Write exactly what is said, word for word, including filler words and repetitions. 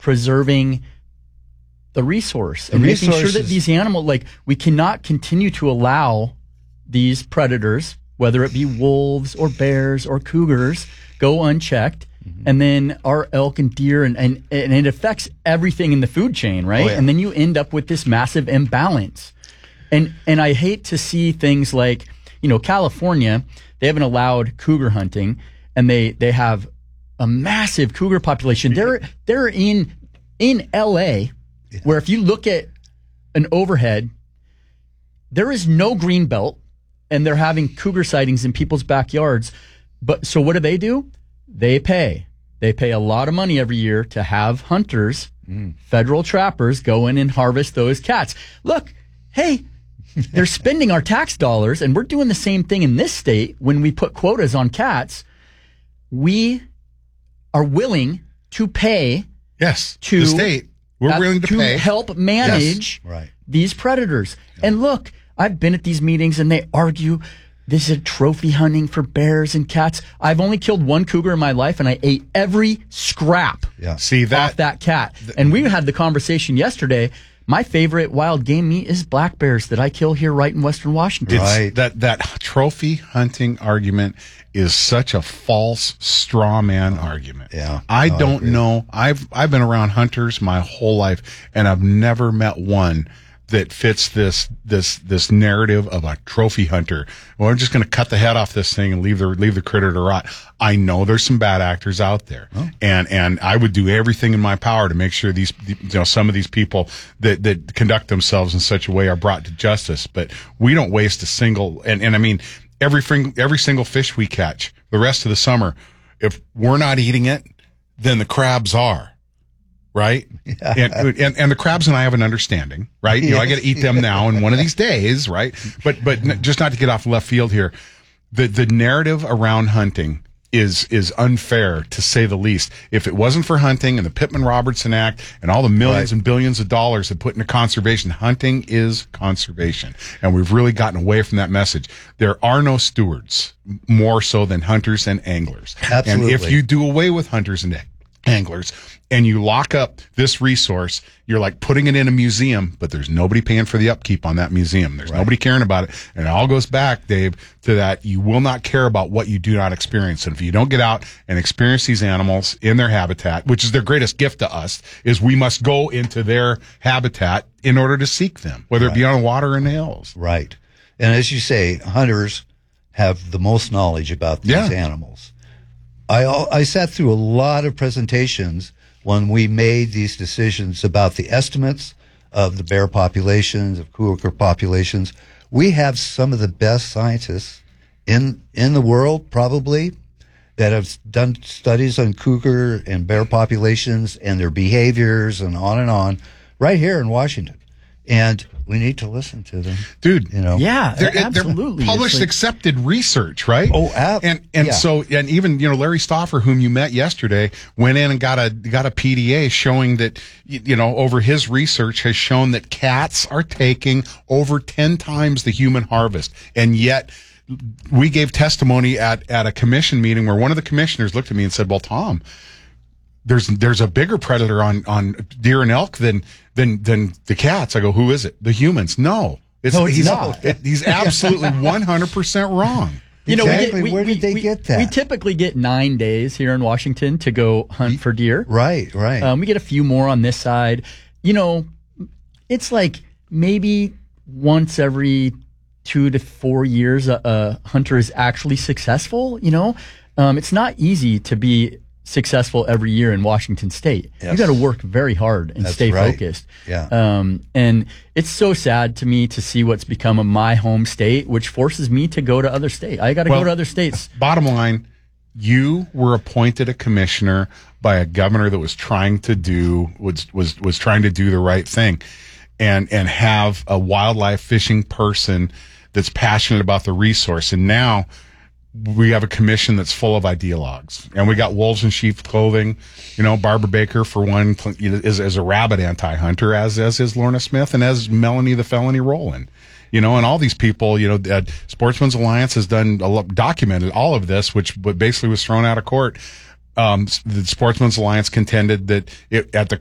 preserving the resource The and making sure resources- that these animals, like, we cannot continue to allow these predators, whether it be wolves or bears or cougars, go unchecked. Mm-hmm. And then our elk and deer, and, and, and it affects everything in the food chain, right? Oh, yeah. And then you end up with this massive imbalance. And and I hate to see things like, you know, California, they haven't allowed cougar hunting, and they, they have a massive cougar population. They're they're in in L A, yeah. where if you look at an overhead, there is no green belt, and they're having cougar sightings in people's backyards. But so what do they do? They pay. They pay a lot of money every year to have hunters, mm. federal trappers, go in and harvest those cats. Look, hey, they're spending our tax dollars, and we're doing the same thing in this state when we put quotas on cats. We are willing to pay. Yes, to the state. We're uh, willing to, to pay. help manage yes. right. these predators. Yeah. And look, I've been at these meetings, and they argue this is a trophy hunting for bears and cats. I've only killed one cougar in my life, and I ate every scrap yeah. See that, off that cat. Th- and we had the conversation yesterday. My favorite wild game meat is black bears that I kill here right in Western Washington. It's, right. That that trophy hunting argument is such a false straw man argument. Yeah. I no, don't I know. I've I've been around hunters my whole life, and I've never met one that fits this this this narrative of a trophy hunter. Well, we're just going to cut the head off this thing and leave the leave the critter to rot. I know there's some bad actors out there, oh. and and I would do everything in my power to make sure these, you know, some of these people that that conduct themselves in such a way are brought to justice. But we don't waste a single. And and I mean every every single fish we catch the rest of the summer, if we're not eating it, then the crabs are. Right? Yeah. And, and and the crabs and I have an understanding, right? You know, I got to eat them now in one of these days, right? But but just not to get off left field here. The the narrative around hunting is is unfair, to say the least. If it wasn't for hunting and the Pittman-Robertson Act and all the millions right. and billions of dollars that put into conservation, hunting is conservation. And we've really gotten away from that message. There are no stewards more so than hunters and anglers. Absolutely. And if you do away with hunters and anglers, and you lock up this resource, you're like putting it in a museum, but there's nobody paying for the upkeep on that museum. There's right. nobody caring about it. And it all goes back, Dave, to that you will not care about what you do not experience. And if you don't get out and experience these animals in their habitat, which is their greatest gift to us, is we must go into their habitat in order to seek them, whether right. it be on water or in the hills. Right. And as you say, hunters have the most knowledge about these yeah. animals. I I sat through a lot of presentations when we made these decisions about the estimates of the bear populations, of cougar populations. We have some of the best scientists in in the world, probably, that have done studies on cougar and bear populations and their behaviors and on and on, right here in Washington. And we need to listen to them, dude. You know, yeah, they're, absolutely. They're published, like, accepted research, right? Oh, ab- and and yeah. so and even you know Larry Stauffer, whom you met yesterday, went in and got a got a P D A showing that you know over his research has shown that cats are taking over ten times the human harvest, and yet we gave testimony at at a commission meeting where one of the commissioners looked at me and said, "Well, Tom, there's there's a bigger predator on, on deer and elk than than than the cats." I go, "Who is it? The humans?" No, it's, no, it's he's not. It, he's absolutely one hundred percent wrong. You know, exactly. we get, we, where did we, they we, get that? We typically get nine days here in Washington to go hunt for deer. Right, right. Um, we get a few more on this side. You know, it's like maybe once every two to four years a, a hunter is actually successful. You know, um, it's not easy to be successful every year in Washington State. Yes. You got to work very hard and That's stay right. focused. Yeah. Um, and it's so sad to me to see what's become of my home state, which forces me to go to other states. I got to Well, go to other states. Bottom line, you were appointed a commissioner by a governor that was trying to do was was was trying to do the right thing, and and have a wildlife fishing person that's passionate about the resource. And now we have a commission that's full of ideologues, and we got wolves in sheep's clothing. You know, Barbara Baker, for one, is, is a rabid anti-hunter, as as is Lorna Smith, and as Melanie the Felony Rowland. You know, and all these people, you know, uh, Sportsman's Alliance has done a lot, documented all of this, which basically was thrown out of court. Um, the Sportsman's Alliance contended that it, at the